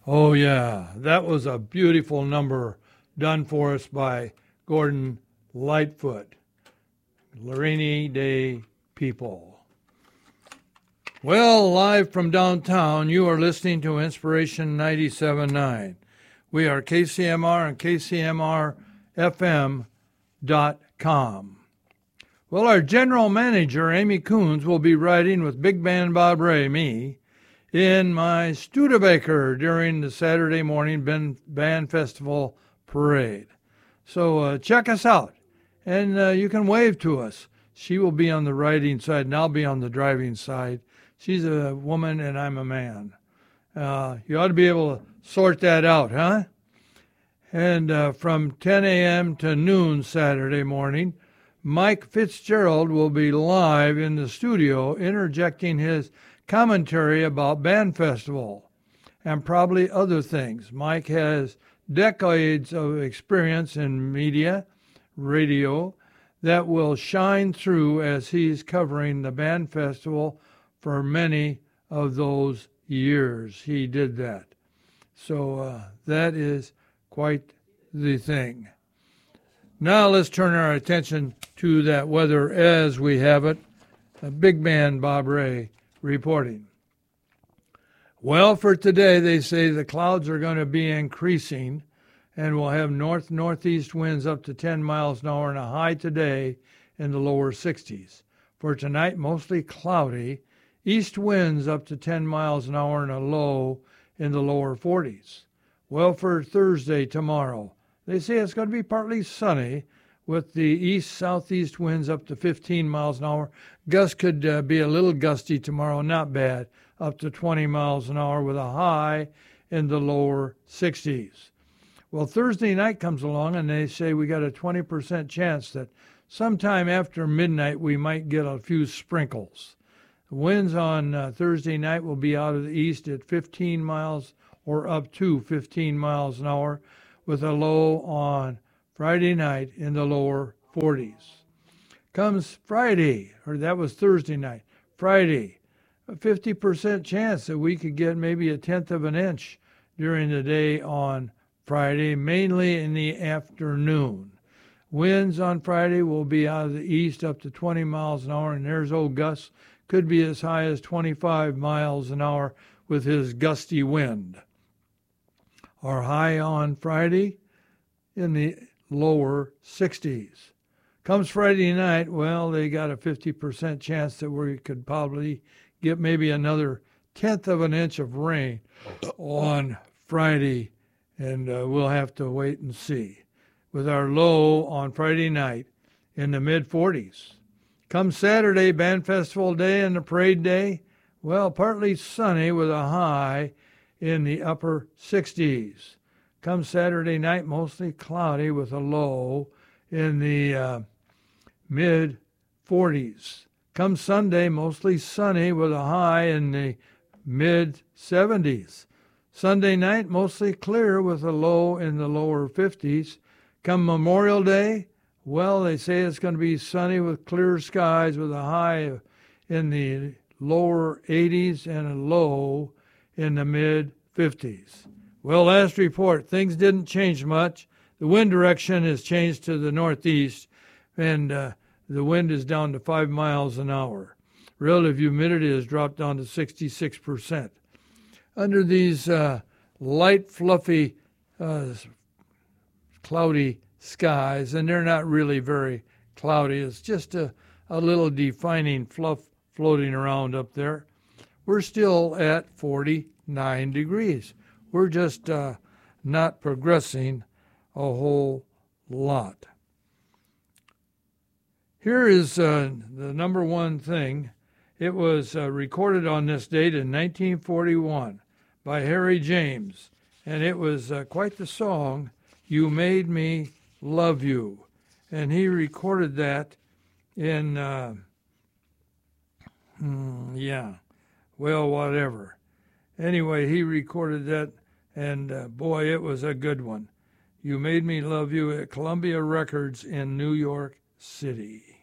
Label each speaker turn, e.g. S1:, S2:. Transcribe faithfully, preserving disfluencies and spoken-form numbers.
S1: Oh, yeah, that was a beautiful number done for us by Gordon Lightfoot. Rainy Day People. Well, live from downtown, you are listening to Inspiration ninety-seven point nine. We are K C M R and K C M R F M dot com. Well, our general manager, Amy Coons, will be riding with Big Band Bob Ray, me, in my Studebaker during the Saturday morning band festival parade. So uh, check us out, and uh, you can wave to us. She will be on the riding side, and I'll be on the driving side. She's a woman, and I'm a man. Uh, you ought to be able to sort that out, huh? And uh, from ten a.m. to noon Saturday morning, Mike Fitzgerald will be live in the studio interjecting his commentary about Band Festival and probably other things. Mike has decades of experience in media, radio, that will shine through as he's covering the Band Festival for many of those years. He did that. So uh, that is quite the thing. Now let's turn our attention to that weather as we have it. A Big Band Bob Ray reporting. Well, for today, they say the clouds are going to be increasing, and we'll have north-northeast winds up to ten miles an hour and a high today in the lower sixties. For tonight, mostly cloudy, east winds up to ten miles an hour and a low in the lower forties. Well, for Thursday, tomorrow, they say it's going to be partly sunny with the east-southeast winds up to fifteen miles an hour. Gusts could uh, be a little gusty tomorrow, not bad, up to twenty miles an hour with a high in the lower sixties. Well, Thursday night comes along, and they say we got a twenty percent chance that sometime after midnight we might get a few sprinkles. The winds on uh, Thursday night will be out of the east at fifteen miles or up to fifteen miles an hour, with a low on Friday night in the lower forties. Comes Friday, or that was Thursday night, Friday, a fifty percent chance that we could get maybe a tenth of an inch during the day on Friday, mainly in the afternoon. Winds on Friday will be out of the east up to twenty miles an hour, and there's old Gus, could be as high as twenty-five miles an hour with his gusty wind. Our high on Friday in the lower sixties. Comes Friday night, well, they got a fifty percent chance that we could probably get maybe another tenth of an inch of rain on Friday, and uh, we'll have to wait and see. With our low on Friday night in the mid forties. Come Saturday, Band Festival Day and the Parade Day, well, partly sunny with a high in the upper sixties. Come Saturday night, mostly cloudy with a low in the uh, mid forties. Come Sunday, mostly sunny with a high in the mid seventies. Sunday night, mostly clear with a low in the lower fifties. Come Memorial Day, well, they say it's going to be sunny with clear skies with a high in the lower eighties and a low in the mid fifties. Well, last report, things didn't change much. The wind direction has changed to the northeast, and uh, the wind is down to five miles an hour. Relative humidity has dropped down to sixty-six percent. Under these uh, light, fluffy, uh, cloudy skies, and they're not really very cloudy. It's just a, a little defining fluff floating around up there. We're still at forty-nine degrees. We're just uh, not progressing a whole lot. Here is uh, the number one thing. It was uh, recorded on this date in nineteen forty-one by Harry James, and it was uh, quite the song, You Made Me Love You. And he recorded that in, uh, hmm, yeah, well, whatever. Anyway, he recorded that, and uh, boy, it was a good one. You Made Me Love You at Columbia Records in New York City.